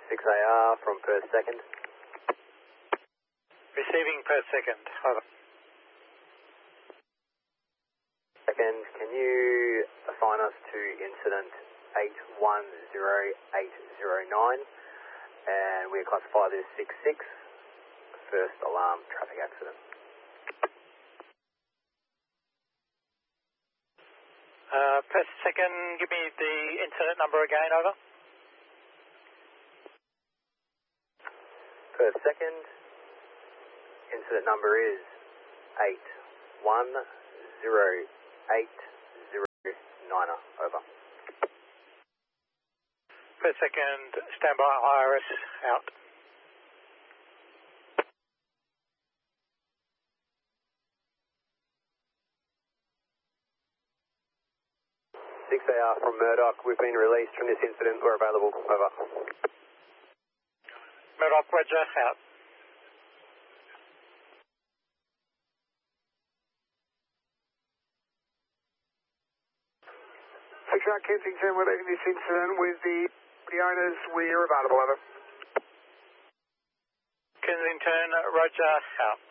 6AR from Perth second. Receiving Perth second, over. Second, can you assign us to incident 810809, and we classify this 66, first alarm traffic accident. Perth second, give me the incident number again, over. Perth second, incident number is 810809, over. Perth second, standby IRS, out. AR from Murdoch, we've been released from this incident, we're available, over. Murdoch, Roger, out. Kensington, we're leaving this incident with the owners, we are available, over. Kensington, Roger, out.